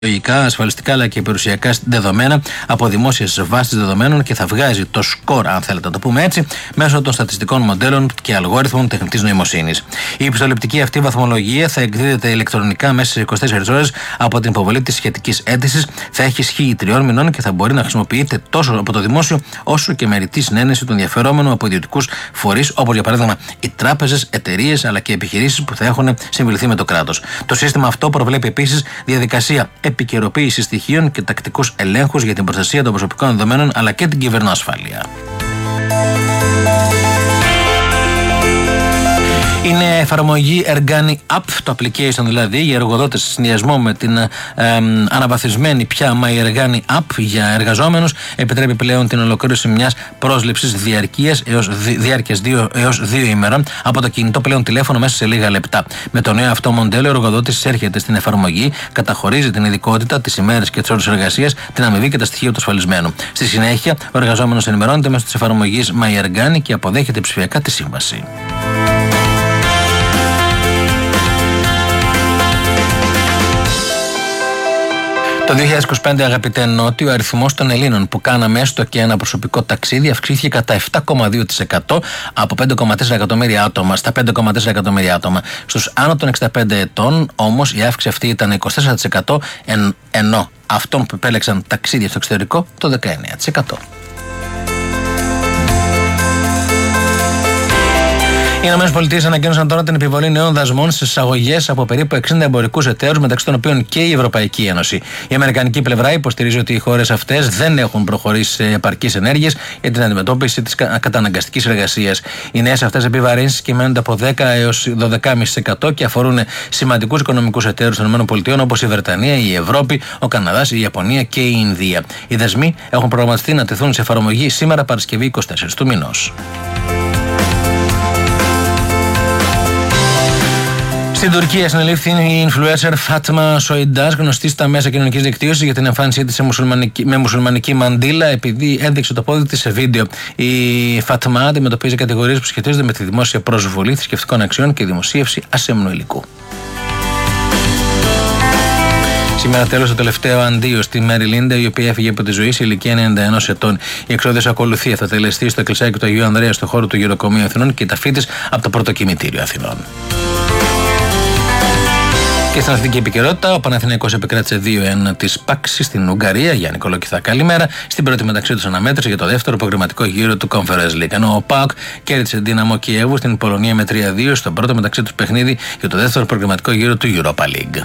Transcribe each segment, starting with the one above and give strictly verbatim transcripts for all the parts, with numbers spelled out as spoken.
λογικά, ασφαλιστικά αλλά και περιουσιακά δεδομένα από δημόσιες βάσεις δεδομένων και θα βγάζει το σκορ, αν θέλετε να το πούμε έτσι, μέσω των στατιστικών μοντέλων και αλγόριθμων τεχνητής νοημοσύνης. Η πιστοληπτική αυτή βαθμολογία θα εκδίδεται ηλεκτρονικά μέσα σε είκοσι τέσσερις ώρες από την υποβολή της σχετικής αίτησης, θα έχει ισχύ τριών μηνών και θα μπορεί να χρησιμοποιείται τόσο από το δημόσιο όσο και με ρητή συνένεση του ενδιαφερόμενου από ιδιωτικούς φορείς, όπως για παράδειγμα οι τράπεζες, εταιρείες αλλά και επιχειρήσεις που θα έχουν συμβουληθεί με το κράτος. Το σύστημα αυτό προβλέπει επίσης διαδικασία επικαιροποίηση στοιχείων και τακτικούς ελέγχους για την προστασία των προσωπικών δεδομένων αλλά και την κυβερνοασφάλεια. Είναι εφαρμογή Ergani App, το application δηλαδή, για εργοδότες σε συνδυασμό με την ε, ε, αναβαθμισμένη πια My Ergani App για εργαζόμενους. Επιτρέπει πλέον την ολοκλήρωση μιας πρόσληψης διαρκείας έως, δι, διάρκειας δύο έως δύο ημερών από το κινητό πλέον τηλέφωνο μέσα σε λίγα λεπτά. Με το νέο αυτό μοντέλο, ο εργοδότης έρχεται στην εφαρμογή, καταχωρίζει την ειδικότητα, τις ημέρες και τις ώρες εργασίας, την αμοιβή και τα στοιχεία του ασφαλισμένου. Στη συνέχεια, ο εργαζόμενος ενημερώνεται μέσω της εφαρμογής My Ergani και αποδέχεται ψηφιακά τη σύμβαση. Το δύο χιλιάδες είκοσι πέντε, αγαπητέ Νότι, ο αριθμός των Ελλήνων που κάναμε έστω και ένα προσωπικό ταξίδι αυξήθηκε κατά επτά κόμμα δύο τοις εκατό από πέντε κόμμα τέσσερα εκατομμύρια άτομα στα πέντε κόμμα τέσσερα εκατομμύρια άτομα. Στους άνω των εξήντα πέντε ετών όμως η αύξηση αυτή ήταν είκοσι τέσσερα τοις εκατό, εν, ενώ αυτών που επέλεξαν ταξίδια στο εξωτερικό το δεκαεννέα τοις εκατό. Οι ΗΠΑ ανακοίνωσαν τώρα την επιβολή νέων δασμών στις εισαγωγές από περίπου εξήντα εμπορικούς εταίρους, μεταξύ των οποίων και η Ευρωπαϊκή Ένωση. Η αμερικανική πλευρά υποστηρίζει ότι οι χώρες αυτές δεν έχουν προχωρήσει σε επαρκείς ενέργειες για την αντιμετώπιση της καταναγκαστικής εργασίας. Οι νέες αυτές επιβαρύνσεις κυμαίνονται από δέκα έως δώδεκα κόμμα πέντε τοις εκατό και αφορούν σημαντικούς οικονομικούς εταίρους των ΗΠΑ όπως η Βρετανία, η Ευρώπη, ο Καναδάς, η Ιαπωνία και η Ινδία. Οι δασμοί έχουν προγραμματιστεί να τεθούν σε εφαρμογή σήμερα, Παρασκευή εικοστή τέταρτη του μηνός. Στην Τουρκία συνελήφθη η influencer Fatma Soydas, γνωστή στα μέσα κοινωνικής δικτύωσης, για την εμφάνισή της με μουσουλμανική μαντίλα, επειδή έδειξε το πόδι της σε βίντεο. Η Fatma αντιμετωπίζει κατηγορίες που σχετίζονται με τη δημόσια προσβολή θρησκευτικών αξιών και δημοσίευση ασέμνου υλικού. Σήμερα τέλος το τελευταίο αντίο στη Μέρι Λίντα, η οποία έφυγε από τη ζωή σε ηλικία ενενήντα ενός ετών. Η εξόδιος ακολουθία θα τελεστεί στο εκκλησάκι του Αγίου Ανδρέα στο χώρο του Γεροκομείου Αθηνών και η ταφή της από το Πρωτοκημητήριο Αθηνών. Και στην αθλητική επικαιρότητα, ο Παναθηναϊκός επικράτησε δύο ένα της Πάξη στην Ουγγαρία. Γιάννη Κολοκυθά, καλημέρα. Στην πρώτη μεταξύ τους αναμέτρηση για το δεύτερο προγραμματικό γύρο του Conference League. Ενώ ο ΠΑΟΚ κέρδισε την Δυναμό Κιέβου στην Πολωνία με τρία δύο στο πρώτο μεταξύ τους παιχνίδι για το δεύτερο προγραμματικό γύρο του Europa League.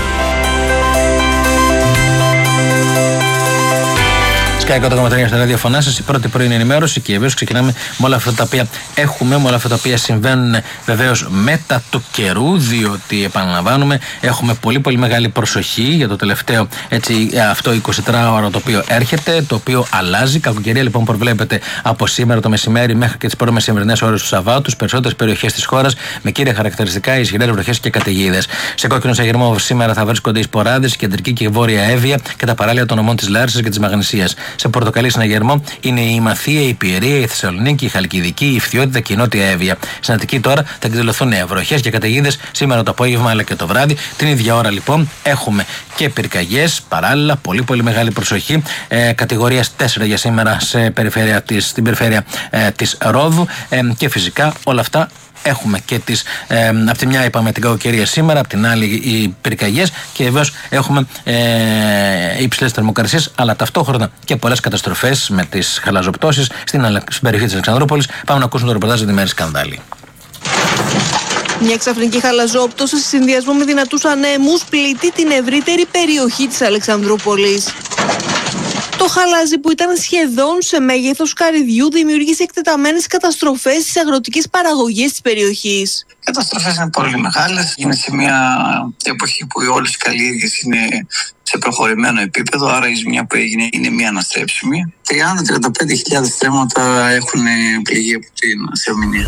Sky εκατό κόμμα τρία στα ραδιοφωνά σας, η πρώτη πρωινή ενημέρωση και βεβαίως ξεκινάμε με όλα αυτά τα οποία έχουμε, με όλα αυτά τα οποία συμβαίνουν βεβαίως μετά του καιρού, διότι επαναλαμβάνουμε έχουμε πολύ πολύ μεγάλη προσοχή για το τελευταίο έτσι, αυτό εικοσιτετράωρο το οποίο έρχεται, το οποίο αλλάζει. Κακοκαιρία λοιπόν προβλέπεται από σήμερα το μεσημέρι μέχρι και τις προμεσημερινές ώρες του Σαββάτου στις περισσότερες περιοχές της χώρας, με κύρια χαρακτηριστικά ισχυρές βροχές και καταιγίδες. Σε κόκκινο συναγερμό σήμερα θα βρίσκονται οι Σποράδες, η κεντρική και βόρεια Εύβοια και τα παράλια των νομών της Λάρισσας και της Μαγνησίας. Σε πορτοκαλί συναγερμό είναι η Μαθία, η Πιερία, η Θεσσαλονίκη, η Χαλκιδική, η Ιφθιότητα και η Νότια Εύβοια. Στην Αττική τώρα θα εκδηλωθούν βροχές και καταιγίδες σήμερα το απόγευμα αλλά και το βράδυ. Την ίδια ώρα λοιπόν έχουμε και πυρκαγιές παράλληλα, πολύ πολύ μεγάλη προσοχή. Ε, κατηγορίας τέσσερα για σήμερα σε περιφέρεια της, στην περιφέρεια ε, της Ρόδου ε, και φυσικά όλα αυτά. Έχουμε και τις, ε, από τη μια είπαμε την κακοκαιρία σήμερα, από την άλλη οι πυρκαγιές και βεβαίως έχουμε ε, υψηλές θερμοκρασίες, αλλά ταυτόχρονα και πολλές καταστροφές με τις χαλαζοπτώσεις στην, στην περιοχή της Αλεξανδρούπολης. Πάμε να ακούσουμε το ρεπορτάζ για τη Μέρη Σκανδάλη. Μια ξαφνική χαλαζόπτωση σε συνδυασμό με δυνατούς ανέμους πλήττει την ευρύτερη περιοχή της Αλεξανδρούπολης. Το χαλάζι που ήταν σχεδόν σε μέγεθος καρυδιού δημιούργησε εκτεταμένες καταστροφές στις αγροτικές παραγωγές της περιοχής. Οι καταστροφές είναι πολύ μεγάλες. Είναι σε μια εποχή που όλες οι καλλιέργειες είναι σε προχωρημένο επίπεδο, άρα η ζημιά που έγινε είναι μη αναστρέψιμη. τριάντα με τριάντα πέντε χιλιάδες στρέμματα έχουν πληγεί από την θεομηνία.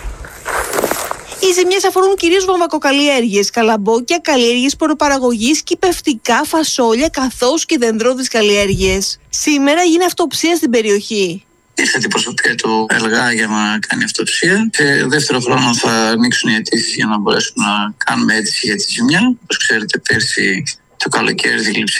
Οι ζημιές αφορούν κυρίως βαμβακοκαλλιέργειες, καλαμπόκια, καλλιέργειες ποροπαραγωγής, κυπευτικά, φασόλια καθώς και δεντρώδεις καλλιέργειες. Σήμερα γίνει αυτοψία στην περιοχή. Ήρθε την προσωπία του ΕΛΓΑ για να κάνει αυτοψία. Σε δεύτερο χρόνο θα ανοίξουν οι αιτήσεις για να μπορέσουν να κάνουμε αίτηση για τη ζημιά. Όπως ξέρετε, πέρσι το καλοκαίρι τη